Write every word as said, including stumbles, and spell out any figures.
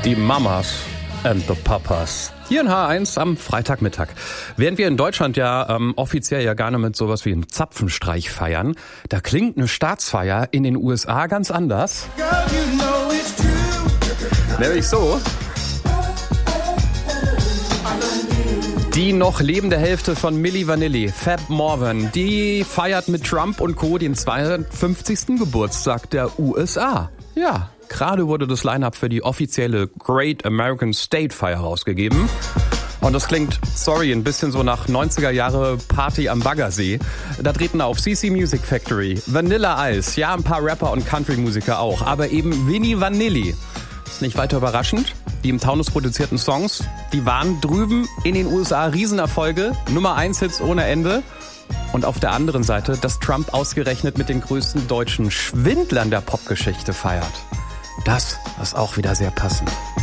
Die Mamas and the Papas. Hier in H eins am Freitagmittag. Während wir in Deutschland ja ähm, offiziell ja gerne mit sowas wie einem Zapfenstreich feiern, da klingt eine Staatsfeier in den U S A ganz anders. Nämlich so. Die noch lebende Hälfte von Milli Vanilli, Fab Morvan, die feiert mit Trump und Co. den zweihundertfünfzigsten Geburtstag der U S A. Ja, gerade wurde das Line-Up für die offizielle Great American State Feier rausgegeben. Und das klingt, sorry, ein bisschen so nach neunziger Jahre Party am Baggersee. Da treten auf C C Music Factory, Vanilla Ice, ja ein paar Rapper und Country-Musiker auch, aber eben Milli Vanilli. Ist nicht weiter überraschend. Die im Taunus produzierten Songs, die waren drüben in den U S A Riesenerfolge, Nummer eins Hits ohne Ende. Und auf der anderen Seite, dass Trump ausgerechnet mit den größten deutschen Schwindlern der Popgeschichte feiert. Das ist auch wieder sehr passend.